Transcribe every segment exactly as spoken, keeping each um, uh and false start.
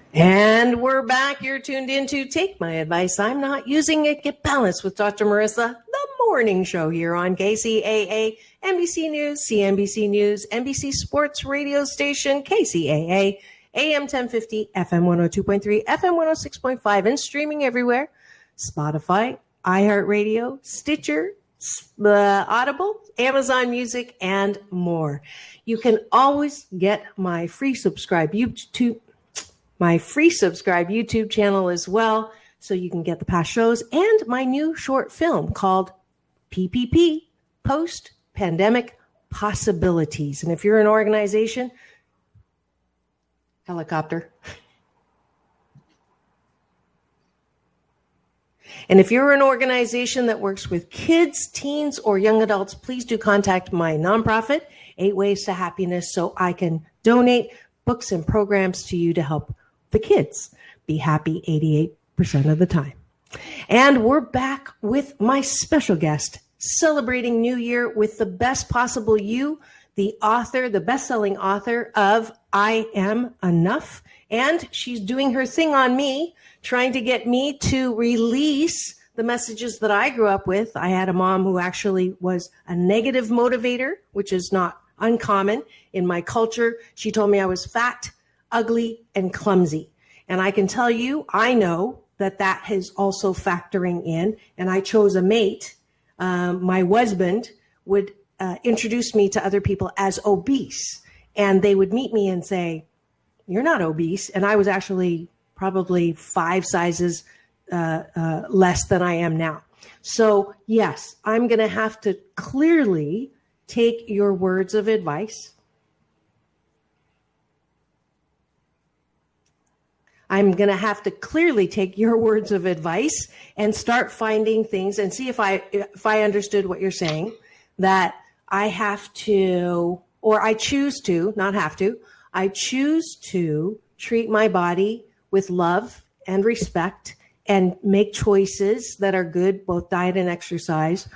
And we're back. You're tuned in to Take My Advice. I'm Not Using It. Get Balanced with Doctor Marissa, the morning show here on K C A A, N B C News, C N B C News, N B C Sports Radio Station, K C A A, A M ten fifty, F M one oh two point three, F M one oh six point five, and streaming everywhere. Spotify, iHeartRadio, Stitcher, uh, Audible, Amazon Music, and more. You can always get my free subscribe YouTube my free subscribe YouTube channel as well, so you can get the past shows and my new short film called P P P, Post-Pandemic Possibilities. And if you're an organization, helicopter. And if you're an organization that works with kids, teens, or young adults, please do contact my nonprofit, Eight Ways to Happiness, so I can donate books and programs to you to help the kids be happy eighty-eight percent of the time. And we're back with my special guest, celebrating New Year with the best possible you, the author, the best-selling author of I Am Enough. And she's doing her thing on me, trying to get me to release the messages that I grew up with. I had a mom who actually was a negative motivator, which is not uncommon in my culture. She told me I was fat, ugly, and clumsy. And I can tell you, I know that that is also factoring in. And I chose a mate. Um, my husband would uh, introduce me to other people as obese. And they would meet me and say, "You're not obese." And I was actually probably five sizes uh, uh, less than I am now. So yes, I'm going to have to clearly take your words of advice. I'm going to have to clearly take your words of advice and start finding things and see if I if I understood what you're saying, that I have to, or I choose to, not have to, I choose to treat my body with love and respect and make choices that are good, both diet and exercise,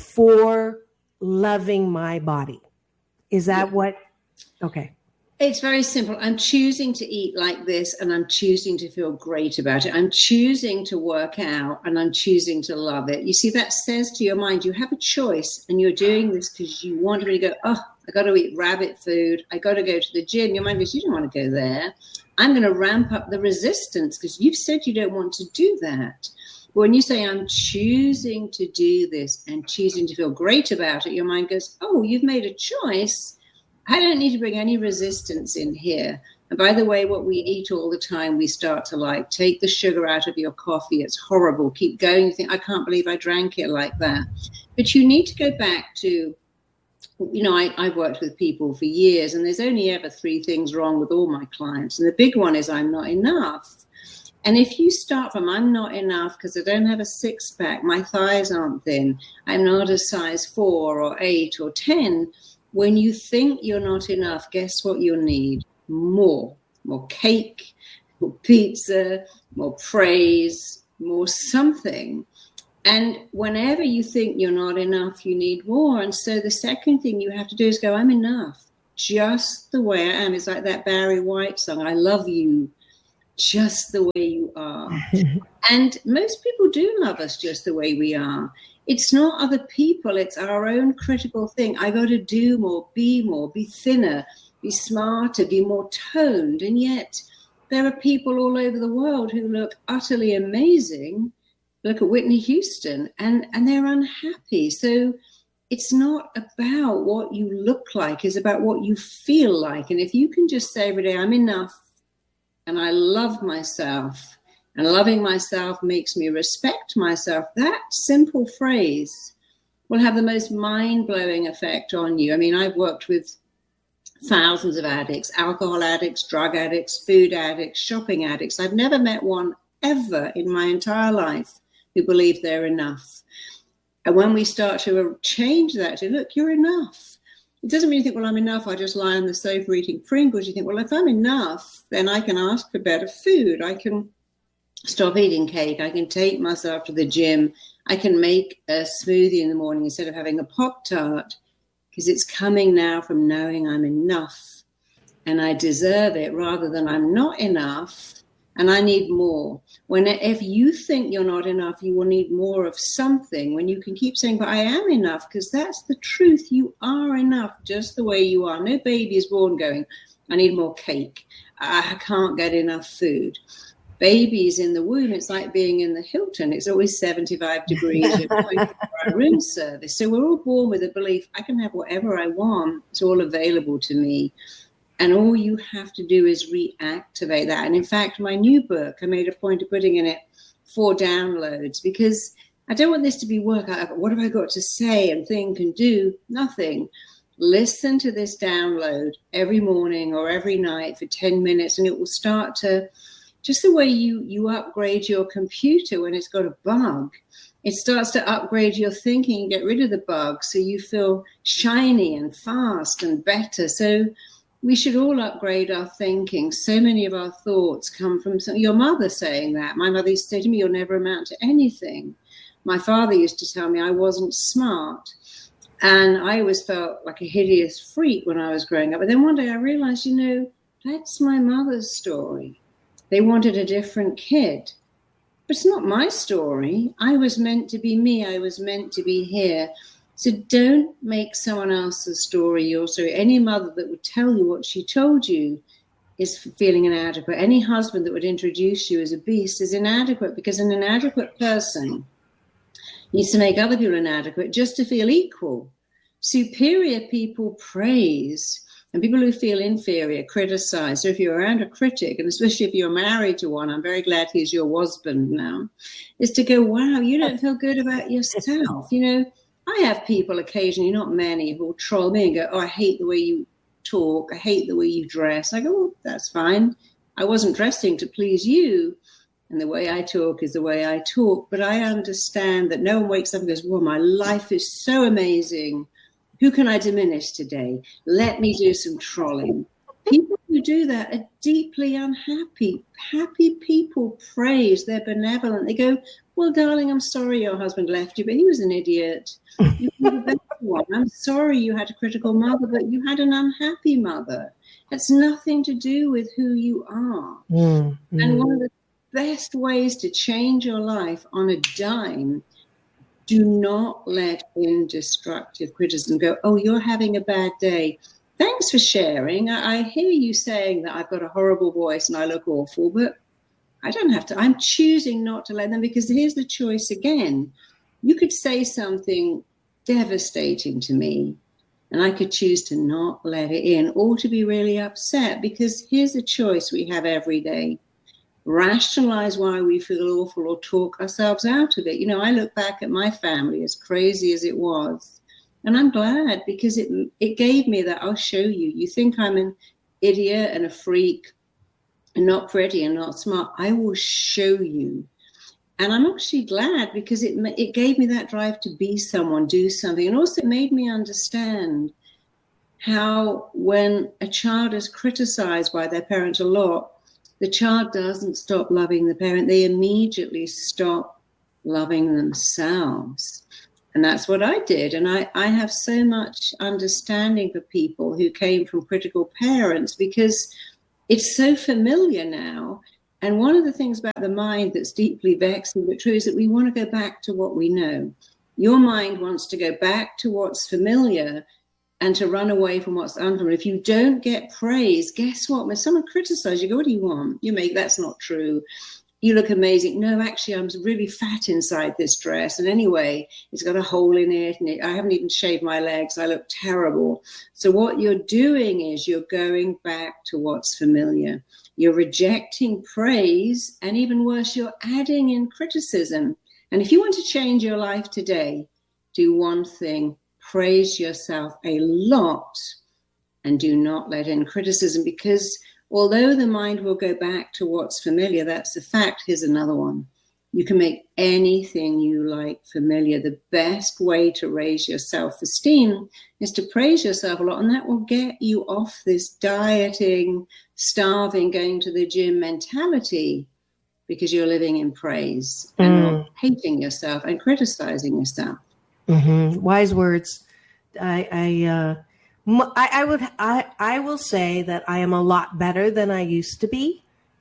for loving my body. Is that what? Okay. It's very simple. I'm choosing to eat like this, and I'm choosing to feel great about it. I'm choosing to work out, and I'm choosing to love it. You see, that says to your mind, you have a choice, and you're doing this because you want to really go, oh, I got to eat rabbit food. I got to go to the gym. Your mind goes, you don't want to go there. I'm going to ramp up the resistance because you've said you don't want to do that. When you say I'm choosing to do this and choosing to feel great about it, your mind goes, oh, you've made a choice. I don't need to bring any resistance in here. And by the way, what we eat all the time, we start to like. Take the sugar out of your coffee. It's horrible. Keep going. You think, I can't believe I drank it like that. But you need to go back to, you know, I, I've worked with people for years, and there's only ever three things wrong with all my clients. And the big one is I'm not enough. And if you start from I'm not enough because I don't have a six pack, my thighs aren't thin, I'm not a size four or eight or ten, when you think you're not enough, guess what you'll need? More. More cake, more pizza, more praise, more something. And whenever you think you're not enough, you need more. And so the second thing you have to do is go, I'm enough. Just the way I am. It's like that Barry White song, I love you just the way you are. And most people do love us just the way we are. It's not other people, it's our own critical thing. I got to do more, be more, be thinner, be smarter, be more toned. And yet there are people all over the world who look utterly amazing. Look at Whitney Houston, and, and they're unhappy. So it's not about what you look like, it's about what you feel like. And if you can just say every day, I'm enough and I love myself, and loving myself makes me respect myself, that simple phrase will have the most mind-blowing effect on you. I mean, I've worked with thousands of addicts, alcohol addicts, drug addicts, food addicts, shopping addicts. I've never met one ever in my entire life who believe they're enough. And when we start to change that to, look, you're enough. It doesn't mean you think, well, I'm enough, I just lie on the sofa eating Pringles. You think, well, if I'm enough, then I can ask for better food. I can stop eating cake. I can take myself to the gym. I can make a smoothie in the morning instead of having a Pop-Tart, because it's coming now from knowing I'm enough and I deserve it, rather than I'm not enough and I need more. When if you think you're not enough, you will need more of something. When you can keep saying, but I am enough, because that's the truth. You are enough just the way you are. No baby is born going, I need more cake. I can't get enough food. Babies in the womb, it's like being in the Hilton. It's always seventy-five degrees. You're going for our room service. So we're all born with a belief, I can have whatever I want. It's all available to me. And all you have to do is reactivate that. And in fact, my new book, I made a point of putting in it four downloads, because I don't want this to be work. I, what have I got to say and think and do? Nothing. Listen to this download every morning or every night for ten minutes, and it will start to, just the way you, you upgrade your computer when it's got a bug, it starts to upgrade your thinking and get rid of the bugs, so you feel shiny and fast and better. So we should all upgrade our thinking. So many of our thoughts come from some, your mother saying that. My mother used to say to me, you'll never amount to anything. My father used to tell me I wasn't smart. And I always felt like a hideous freak when I was growing up. But then one day I realized, you know, that's my mother's story. They wanted a different kid. But it's not my story. I was meant to be me. I was meant to be here. So don't make someone else's story your story. Any mother that would tell you what she told you is feeling inadequate. Any husband that would introduce you as a beast is inadequate, because an inadequate person needs to make other people inadequate just to feel equal. Superior people praise, and people who feel inferior criticize. So if you're around a critic, and especially if you're married to one, I'm very glad he's your husband now, is to go, wow, you don't feel good about yourself. You know, I have people occasionally, not many, who will troll me and go, oh, I hate the way you talk. I hate the way you dress. I go, oh, that's fine. I wasn't dressing to please you. And the way I talk is the way I talk. But I understand that no one wakes up and goes, well, my life is so amazing. Who can I diminish today? Let me do some trolling. People who do that are deeply unhappy. Happy people praise. They're benevolent. They go, well, darling, I'm sorry your husband left you, but he was an idiot. You were the better one. I'm sorry you had a critical mother, but you had an unhappy mother. That's nothing to do with who you are. Mm-hmm. And one of the best ways to change your life on a dime, do not let in destructive criticism. Go, oh, you're having a bad day. Thanks for sharing. I, I hear you saying that I've got a horrible voice and I look awful, but I don't have to. I'm choosing not to let them, because here's the choice again. You could say something devastating to me, and I could choose to not let it in, or to be really upset, because here's the choice we have every day. Rationalize why we feel awful or talk ourselves out of it. You know, I look back at my family, as crazy as it was, and I'm glad, because it it gave me that, I'll show you. You think I'm an idiot and a freak and not pretty and not smart. I will show you. And I'm actually glad, because it it gave me that drive to be someone, do something. And also it made me understand how when a child is criticized by their parent a lot, the child doesn't stop loving the parent. They immediately stop loving themselves. And that's what I did. And I, I have so much understanding for people who came from critical parents, because it's so familiar now. And one of the things about the mind that's deeply vexing but true is that we want to go back to what we know. Your mind wants to go back to what's familiar and to run away from what's unfamiliar. If you don't get praise, guess what? When someone criticizes you, go, what do you want? You make, that's not true. You look amazing. No, actually, I'm really fat inside this dress. And anyway, it's got a hole in it. And it, I haven't even shaved my legs. I look terrible. So what you're doing is you're going back to what's familiar. You're rejecting praise. And even worse, you're adding in criticism. And if you want to change your life today, do one thing. Praise yourself a lot and do not let in criticism, because although the mind will go back to what's familiar, that's a fact. Here's another one. You can make anything you like familiar. The best way to raise your self-esteem is to praise yourself a lot, and that will get you off this dieting, starving, going to the gym mentality, because you're living in praise mm. and not hating yourself and criticizing yourself. Mm-hmm. Wise words. I, I, uh, I, I would, I, I will say that I am a lot better than I used to be,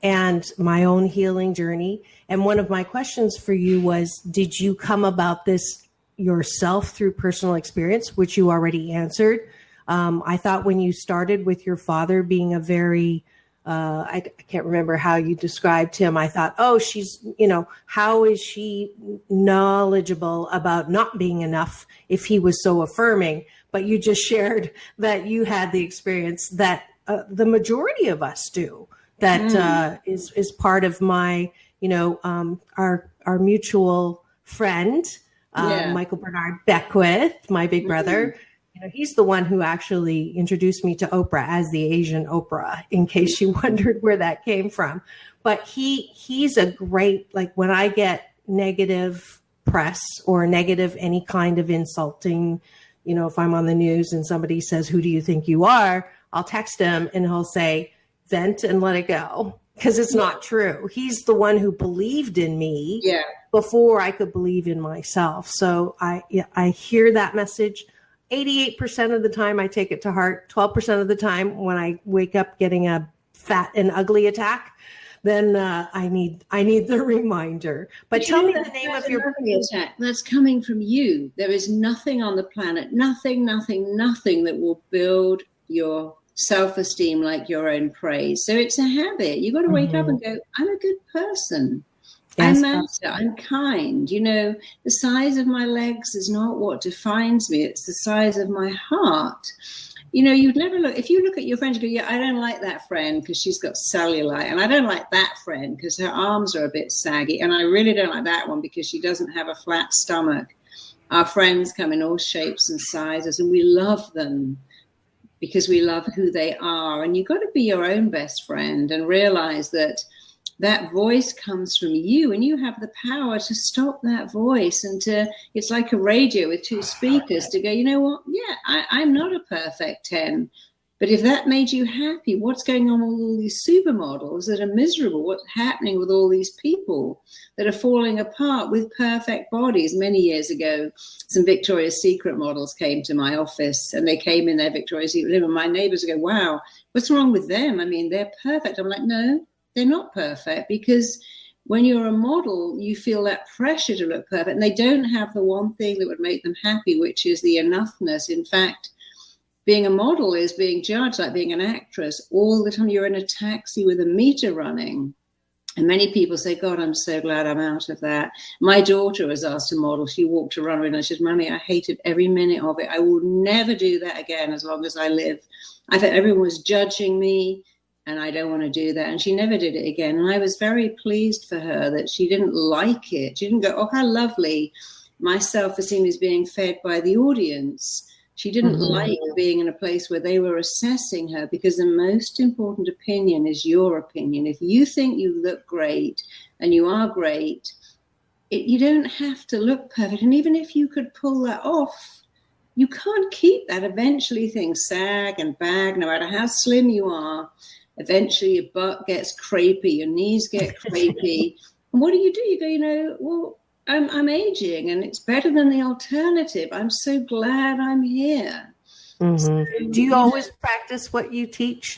and my own healing journey. And one of my questions for you was, did you come about this yourself through personal experience, which you already answered? Um, I thought when you started with your father being a very, uh, I, I can't remember how you described him. I thought, oh, she's, you know, how is she knowledgeable about not being enough if he was so affirming? But you just shared that you had the experience that uh, the majority of us do. That mm. uh, is is part of my, you know, um, our our mutual friend, uh, yeah. Michael Bernard Beckwith, my big brother. Mm. You know, he's the one who actually introduced me to Oprah as the Asian Oprah, in case you wondered where that came from. But he he's a great, like when I get negative press or negative, any kind of insulting, you know, if I'm on the news and somebody says, who do you think you are? I'll text him and he'll say, vent and let it go, because it's not true. He's the one who believed in me yeah. before I could believe in myself. So I yeah, I hear that message. eighty-eight percent of the time I take it to heart. twelve percent of the time when I wake up getting a fat and ugly attack, then uh, I need I need the reminder. But, but tell me the name of your attack. That's coming from you. There is nothing on the planet, nothing, nothing, nothing that will build your self-esteem like your own praise. So it's a habit. You got to wake mm-hmm. up and go, I'm a good person. Yes, I matter. I'm kind. You know, the size of my legs is not what defines me. It's the size of my heart. You know, you'd never look, if you look at your friend, you go, yeah, I don't like that friend because she's got cellulite. And I don't like that friend because her arms are a bit saggy. And I really don't like that one because she doesn't have a flat stomach. Our friends come in all shapes and sizes and we love them because we love who they are. And you've got to be your own best friend and realize that that voice comes from you and you have the power to stop that voice and to, it's like a radio with two speakers to go, you know what? Yeah, I, I'm not a perfect ten. But if that made you happy, what's going on with all these supermodels that are miserable? What's happening with all these people that are falling apart with perfect bodies? Many years ago, some Victoria's Secret models came to my office and they came in their Victoria's Secret and my neighbors go, wow, what's wrong with them? I mean, they're perfect. I'm like, no, they're not perfect, because when you're a model, you feel that pressure to look perfect and they don't have the one thing that would make them happy, which is the enoughness. In fact, being a model is being judged like being an actress. All the time you're in a taxi with a meter running. And many people say, God, I'm so glad I'm out of that. My daughter was asked to model. She walked a runway and I said, Mommy, I hated every minute of it. I will never do that again as long as I live. I thought everyone was judging me and I don't want to do that. And she never did it again. And I was very pleased for her that she didn't like it. She didn't go, oh, how lovely. My self-esteem is being fed by the audience. She didn't mm-hmm. like being in a place where they were assessing her, because the most important opinion is your opinion. If you think you look great and you are great, it, you don't have to look perfect. And even if you could pull that off, you can't keep that. Eventually things sag and bag, no matter how slim you are. Eventually your butt gets crepey, your knees get crepey. And what do you do? You go, you know, well, I'm, I'm aging and it's better than the alternative. I'm so glad I'm here. Mm-hmm. So, do you always practice what you teach?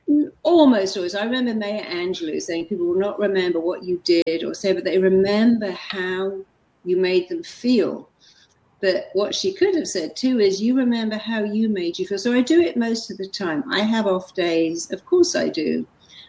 Almost always. I remember Maya Angelou saying people will not remember what you did or say, but they remember how you made them feel. But what she could have said too is you remember how you made you feel. So I do it most of the time. I have off days. Of course I do.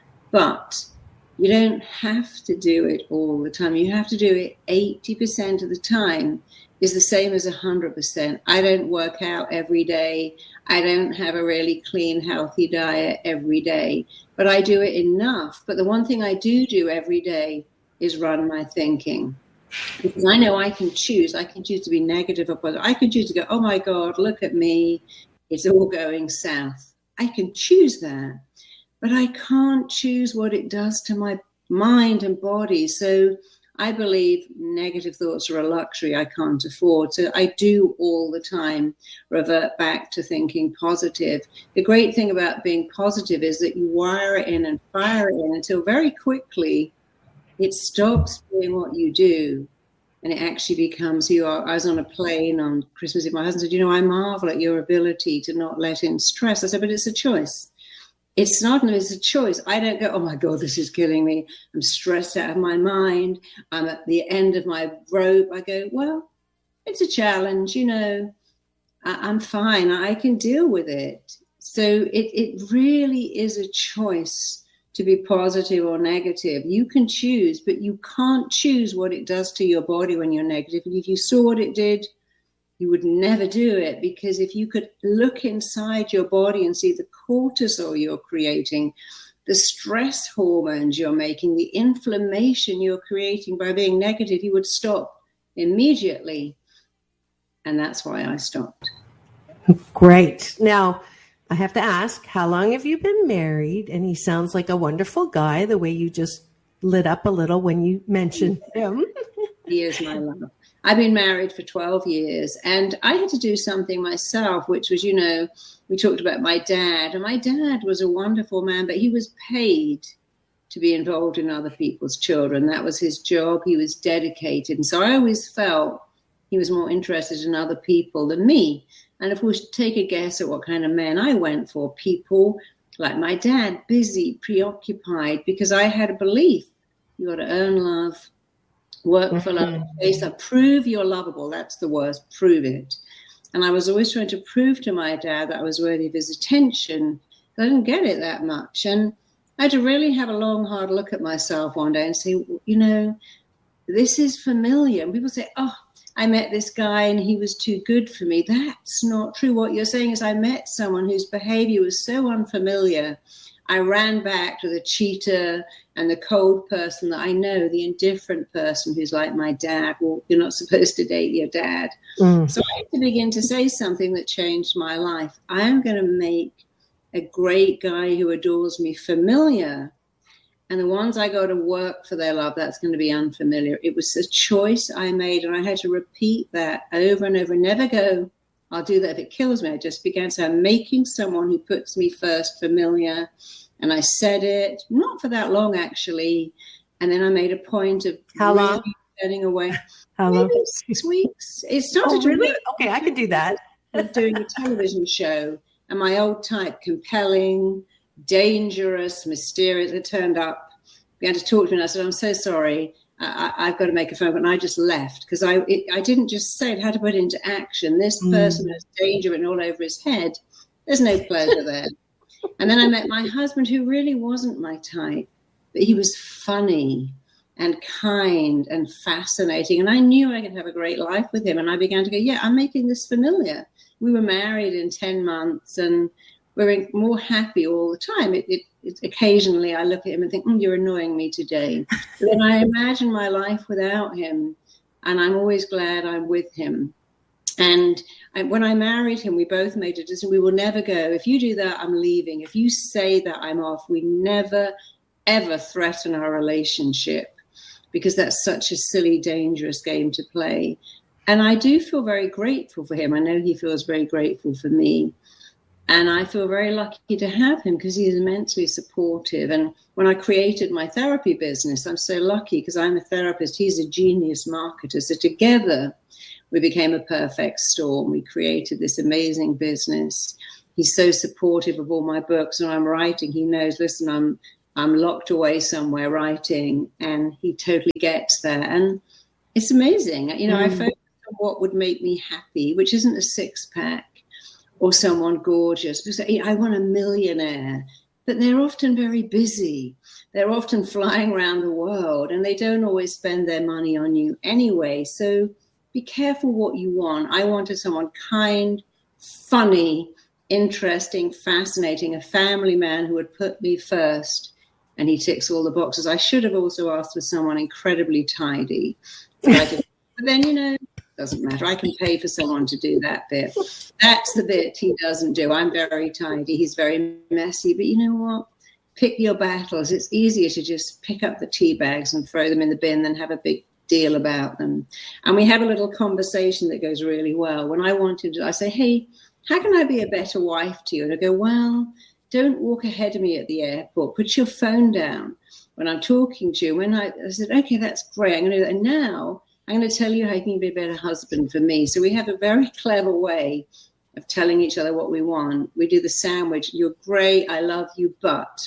But you don't have to do it all the time. You have to do it eighty percent of the time is the same as one hundred percent. I don't work out every day. I don't have a really clean, healthy diet every day. But I do it enough. But the one thing I do do every day is run my thinking. Because I know I can choose. I can choose to be negative or positive. I can choose to go, oh, my God, look at me. It's all going south. I can choose that. But I can't choose what it does to my mind and body. So I believe negative thoughts are a luxury I can't afford. So I do all the time revert back to thinking positive. The great thing about being positive is that you wire it in and fire it in until very quickly it stops being what you do. And it actually becomes who you are. I was on a plane on Christmas Eve. My husband said, you know, I marvel at your ability to not let in stress. I said, but it's a choice. it's not, it's a choice. I don't go, oh my God, this is killing me. I'm stressed out of my mind. I'm at the end of my rope. I go, well, it's a challenge, you know, I, I'm fine. I can deal with it. So it, it really is a choice to be positive or negative. You can choose, but you can't choose what it does to your body when you're negative. And if you saw what it did, you would never do it, because if you could look inside your body and see the cortisol you're creating, the stress hormones you're making, the inflammation you're creating by being negative, you would stop immediately. And that's why I stopped. Great. Now, I have to ask, how long have you been married? And he sounds like a wonderful guy, the way you just lit up a little when you mentioned him. He is my love. I've been married for twelve years, and I had to do something myself, which was, you know, we talked about my dad, and my dad was a wonderful man, but he was paid to be involved in other people's children. That was his job. He was dedicated. And so I always felt he was more interested in other people than me. And if we should take a guess at what kind of man I went for, people like my dad, busy, preoccupied, because I had a belief, you got to earn love, work for love, mm-hmm. prove you're lovable. That's the word, prove it. And I was always trying to prove to my dad that I was worthy of his attention. I didn't get it that much. And I had to really have a long, hard look at myself one day and say, you know, this is familiar. And people say, oh, I met this guy and he was too good for me. That's not true. What you're saying is I met someone whose behavior was so unfamiliar. I ran back to the cheater and the cold person that I know, the indifferent person who's like my dad. Well, you're not supposed to date your dad. Mm. So I had to begin to say something that changed my life. I am going to make a great guy who adores me familiar. And the ones I go to work for their love, that's going to be unfamiliar. It was a choice I made, and I had to repeat that over and over. Never go, I'll do that if it kills me. I just began to say, I'm making someone who puts me first familiar. And I said it, not for that long, actually. And then I made a point of How really long? Getting away. How Maybe long? six weeks. It started Oh, really? to Okay, I could do that. doing a television show. And my old type, compelling, dangerous, mysterious, it turned up, began to talk to me. And I said, I'm so sorry. I, I've got to make a phone call. And I just left because I it, I didn't just say it, I had to put it into action. This person mm. has danger written all over his head. There's no pleasure there. And then I met my husband, who really wasn't my type, but he was funny and kind and fascinating. And I knew I could have a great life with him. And I began to go, yeah, I'm making this familiar. We were married in ten months and we were more happy all the time. It, it, it, occasionally I look at him and think, mm, you're annoying me today. But then I imagine my life without him, and I'm always glad I'm with him. And I, when I married him, we both made a decision. We will never go. If you do that, I'm leaving. If you say that, I'm off. We never, ever threaten our relationship, because that's such a silly, dangerous game to play. And I do feel very grateful for him. I know he feels very grateful for me. And I feel very lucky to have him because he is immensely supportive. And when I created my therapy business, I'm so lucky because I'm a therapist. He's a genius marketer. So together, we became a perfect storm. We created this amazing business. He's so supportive of all my books. And I'm writing, he knows, listen, I'm I'm locked away somewhere writing, and he totally gets that. And it's amazing. You know, mm. I focus on what would make me happy, which isn't a six-pack or someone gorgeous. Because I want a millionaire, but they're often very busy. They're often flying around the world, and they don't always spend their money on you anyway. So be careful what you want. I wanted someone kind, funny, interesting, fascinating, a family man who would put me first. And he ticks all the boxes. I should have also asked for someone incredibly tidy. But, but then, you know, it doesn't matter. I can pay for someone to do that bit. That's the bit he doesn't do. I'm very tidy. He's very messy. But you know what? Pick your battles. It's easier to just pick up the tea bags and throw them in the bin than have a big deal about them. And we have a little conversation that goes really well. When I wanted to, I say, hey, how can I be a better wife to you? And I go, well, don't walk ahead of me at the airport. Put your phone down when I'm talking to you. When I, I said, okay, that's great. I'm going to do that. And now I'm going to tell you how you can be a better husband for me. So we have a very clever way of telling each other what we want. We do the sandwich. You're great. I love you. But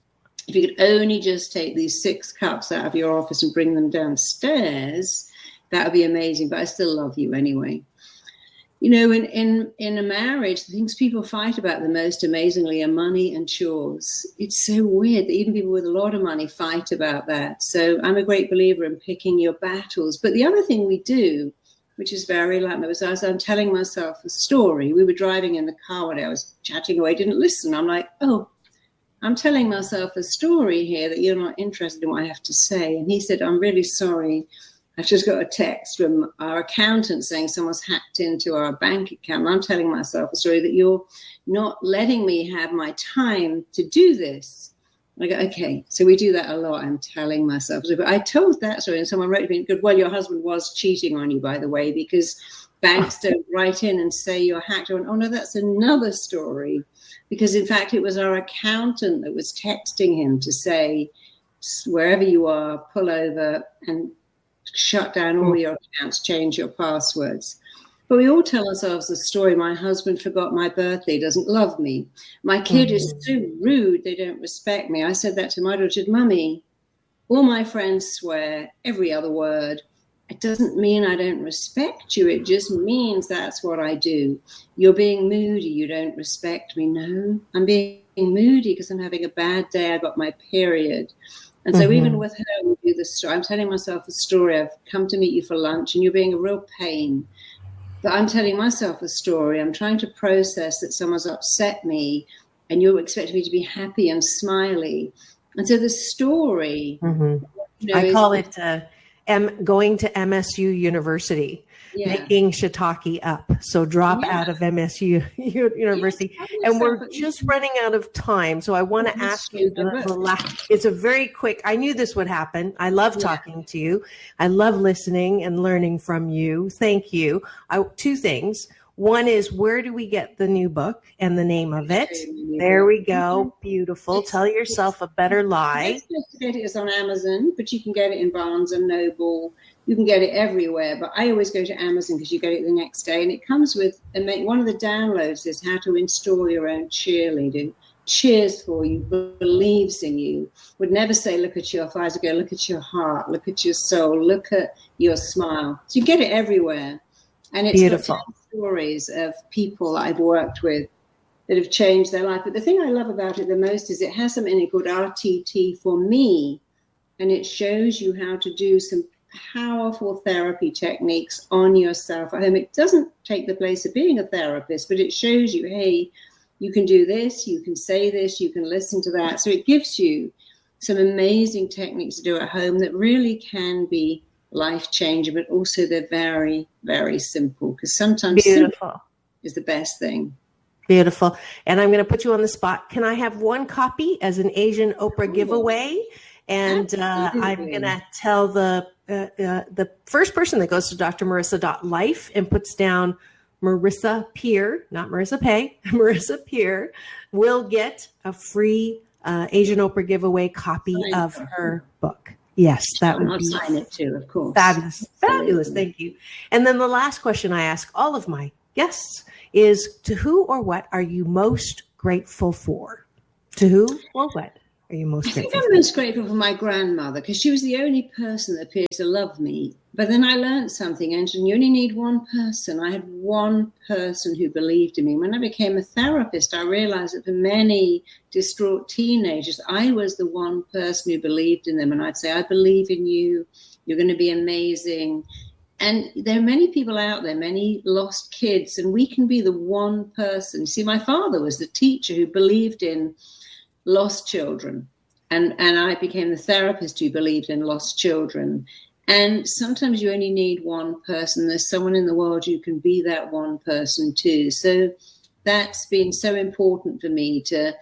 if you could only just take these six cups out of your office and bring them downstairs, that would be amazing. But I still love you anyway. You know, in, in, in a marriage, the things people fight about the most, amazingly, are money and chores. It's so weird that even people with a lot of money fight about that. So I'm a great believer in picking your battles. But the other thing we do, which is very like me, was as I'm telling myself a story. We were driving in the car one day. I was chatting away, didn't listen. I'm like, oh, I'm telling myself a story here that you're not interested in what I have to say. And he said, I'm really sorry. I've just got a text from our accountant saying someone's hacked into our bank account. I'm telling myself a story that you're not letting me have my time to do this. I go, okay. So we do that a lot. I'm telling myself. But I told that story and someone wrote to me, good, well, your husband was cheating on you, by the way, because banks don't write in and say you're hacked. I went, oh, no, that's another story. Because, in fact, it was our accountant that was texting him to say, wherever you are, pull over and shut down all your accounts, change your passwords. But we all tell ourselves the story, my husband forgot my birthday, doesn't love me. My kid mm-hmm. is so rude, they don't respect me. I said that to my daughter, Mummy, all my friends swear every other word. It doesn't mean I don't respect you. It just means that's what I do. You're being moody, you don't respect me. No, I'm being moody because I'm having a bad day. I got my period. And so mm-hmm. even with her, we do this story. I'm telling myself a story. I've come to meet you for lunch and you're being a real pain. But I'm telling myself a story. I'm trying to process that someone's upset me and you're expecting me to be happy and smiley. And so the story. Mm-hmm. You know, I is, call it uh, M- going to M S U University. Yeah. Making shiitake up. So drop yeah. out of M S U University. Yes, and we're just running out of time. So I want to ask you, the, the last, it's a very quick, I knew this would happen. I love talking yeah. to you. I love listening and learning from you. Thank you. I, two things. One is, where do we get the new book and the name of it? There we go. Beautiful. It's, Tell yourself a better lie. To get it is on Amazon, but you can get it in Barnes and Noble. You can get it everywhere, but I always go to Amazon because you get it the next day. And it comes with, one of the downloads is how to install your own cheerleader. Cheers for you, believes in you. Would never say, look at your eyes. Go, look at your heart, look at your soul, look at your smile. So you get it everywhere. And it's beautiful. Got stories of people that I've worked with that have changed their life. But the thing I love about it the most is it has something in it called R T T for me. And it shows you how to do some powerful therapy techniques on yourself at home. It doesn't take the place of being a therapist, but it shows you, hey, you can do this, you can say this, you can listen to that. So it gives you some amazing techniques to do at home that really can be life-changing, but also they're very, very simple, because sometimes beautiful is the best thing. Beautiful. And I'm going to put you on the spot. Can I have one copy as an Asian Oprah Ooh. giveaway? And uh, I'm going to tell the uh, uh, the first person that goes to D R Marissa dot life and puts down Marissa Peer, not Marissa Pay, Marissa Peer, will get a free uh, Asian Oprah giveaway copy sign of her book. Yes, that would I'll be sign it too, of course. Fabulous. Fabulous. Thank you. And then the last question I ask all of my guests is, to who or what are you most grateful for? To who or what are you most I think grateful I'm most grateful for my grandmother, because she was the only person that appeared to love me. But then I learned something, Angela, you only need one person. I had one person who believed in me. When I became a therapist, I realized that for many distraught teenagers, I was the one person who believed in them. And I'd say, I believe in you. You're going to be amazing. And there are many people out there, many lost kids, and we can be the one person. See, my father was the teacher who believed in lost children. And, and I became the therapist who believed in lost children. And sometimes you only need one person. There's someone in the world you can be that one person too. So that's been so important for me, to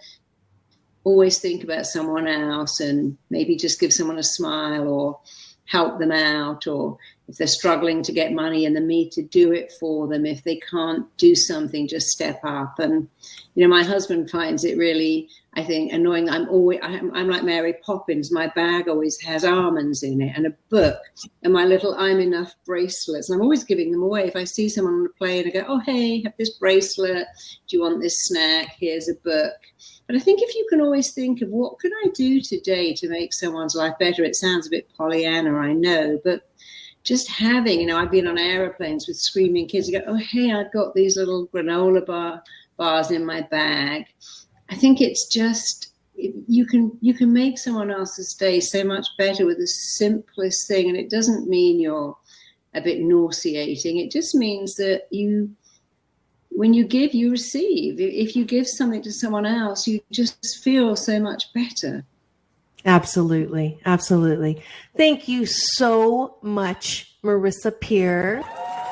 always think about someone else and maybe just give someone a smile or help them out. Or if they're struggling to get money, and the me to do it for them. If they can't do something, just step up. And, you know, my husband finds it really, I think, annoying. I'm always, I'm, I'm like Mary Poppins. My bag always has almonds in it and a book and my little I'm Enough bracelets. And I'm always giving them away. If I see someone on a plane, I go, oh, hey, have this bracelet. Do you want this snack? Here's a book. But I think if you can always think of what can I do today to make someone's life better, it sounds a bit Pollyanna, I know, but just having, you know, I've been on airplanes with screaming kids who go, oh, hey, I've got these little granola bar bars in my bag. I think it's just, you can you can make someone else's day so much better with the simplest thing. And it doesn't mean you're a bit nauseating. It just means that you, when you give, you receive. If you give something to someone else, you just feel so much better. Absolutely. Absolutely. Thank you so much, Marissa Peer.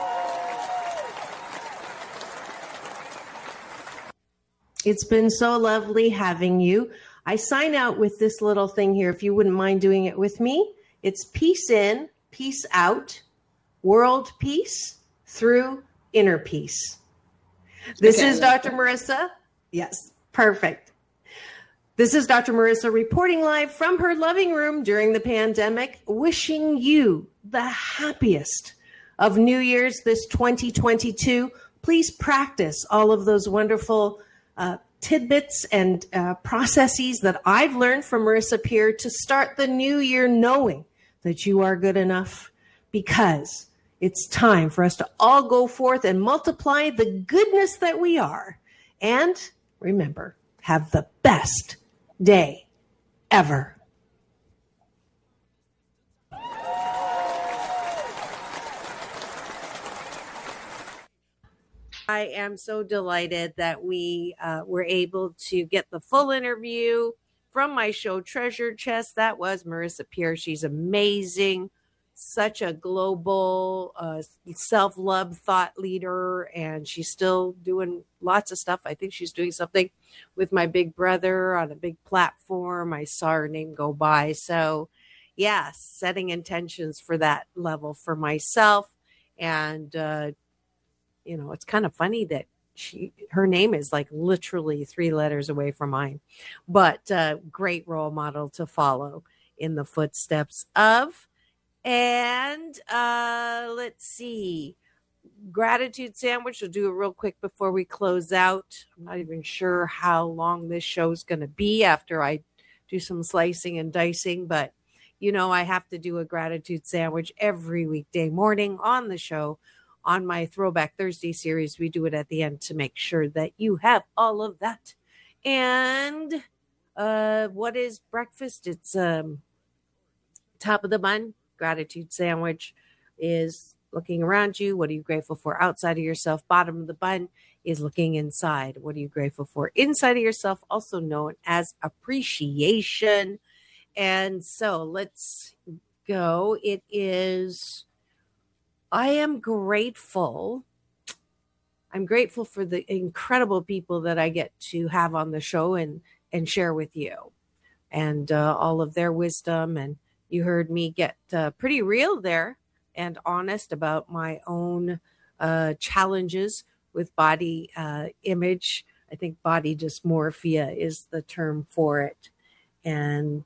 It's been so lovely having you. I sign out with this little thing here, if you wouldn't mind doing it with me. It's peace in, peace out, world peace through inner peace. This okay, is Doctor Marissa. Yes, perfect. This is Doctor Marissa reporting live from her loving room during the pandemic, wishing you the happiest of New Year's this twenty twenty-two. Please practice all of those wonderful uh, tidbits and uh, processes that I've learned from Marissa Peer to start the new year knowing that you are good enough, because it's time for us to all go forth and multiply the goodness that we are. And remember, have the best day ever. I am so delighted that we uh, were able to get the full interview from my show, Treasure Chest. That was Marissa Peer. She's amazing. Such a global uh, self-love thought leader, and she's still doing lots of stuff. I think she's doing something with my big brother on a big platform. I saw her name go by. So, yeah, setting intentions for that level for myself. And, uh, you know, it's kind of funny that she her name is like literally three letters away from mine. But uh, great role model to follow in the footsteps of. And uh, let's see, gratitude sandwich. We'll do it real quick before we close out. I'm not even sure how long this show is going to be after I do some slicing and dicing, but you know, I have to do a gratitude sandwich every weekday morning on the show. On my Throwback Thursday series, we do it at the end to make sure that you have all of that. And uh, what is breakfast? It's um, top of the bun. Gratitude sandwich is looking around you. What are you grateful for outside of yourself? Bottom of the bun is looking inside. What are you grateful for inside of yourself? Also known as appreciation. And so let's go. It is, I am grateful. I'm grateful for the incredible people that I get to have on the show and, and share with you, and uh, all of their wisdom. And you heard me get uh, pretty real there and honest about my own uh, challenges with body uh, image. I think body dysmorphia is the term for it. And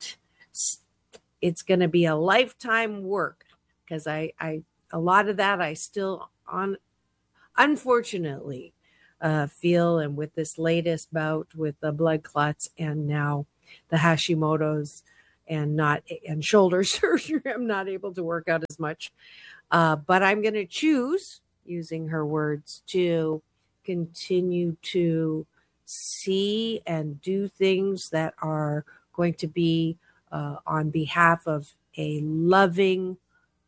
it's going to be a lifetime work, because I, I, a lot of that I still on, unfortunately, uh, feel. And with this latest bout with the blood clots and now the Hashimoto's, and not and shoulder surgery, I'm not able to work out as much. Uh, but I'm going to choose, using her words, to continue to see and do things that are going to be uh, on behalf of a loving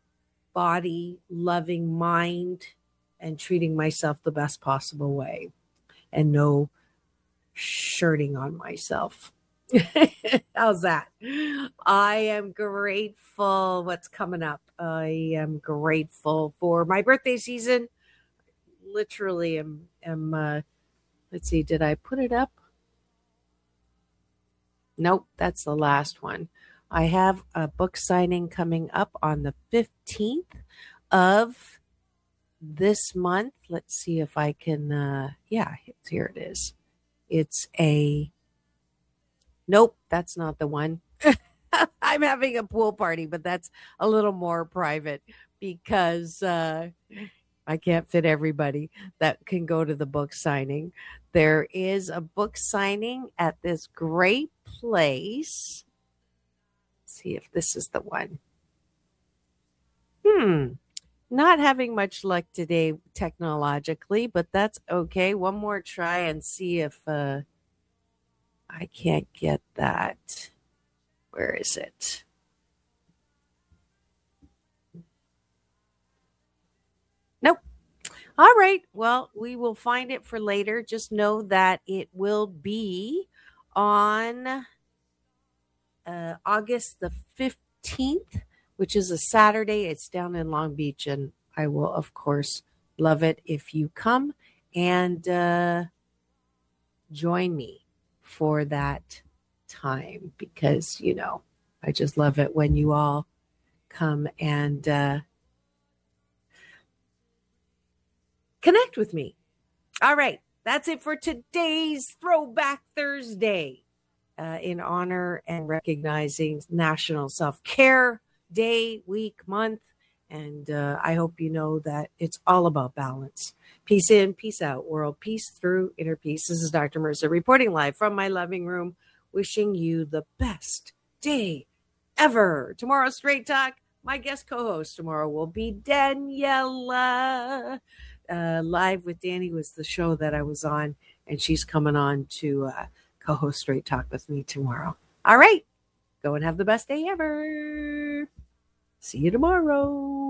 body, loving mind, and treating myself the best possible way, and no shirting on myself. How's that? I am grateful. What's coming up? I am grateful for my birthday season. Literally am, am uh, let's see, did I put it up? Nope, that's the last one. I have a book signing coming up on the fifteenth of this month. Let's see if I can, uh, yeah, here it is. It's a, nope, that's not the one. I'm having a pool party, but that's a little more private because uh, I can't fit everybody that can go to the book signing. There is a book signing at this great place. Let's see if this is the one. Hmm. Not having much luck today technologically, but that's okay. One more try and see if uh, I can't get that. Where is it? Nope. All right. Well, we will find it for later. Just know that it will be on uh, August the fifteenth, which is a Saturday. It's down in Long Beach, and I will, of course, love it if you come and uh, join me for that time because, you know, I just love it when you all come and uh, connect with me. All right. That's it for today's Throwback Thursday uh, in honor and recognizing National Self-Care Day, week, month. And uh, I hope you know that it's all about balance. Peace in, peace out, world peace through inner peace. This is Doctor Mercer reporting live from my living room, wishing you the best day ever. Tomorrow, Straight Talk. My guest co-host tomorrow will be Daniela. Uh, Live with Danny was the show that I was on, and she's coming on to uh, co-host Straight Talk with me tomorrow. All right. Go and have the best day ever. See you tomorrow.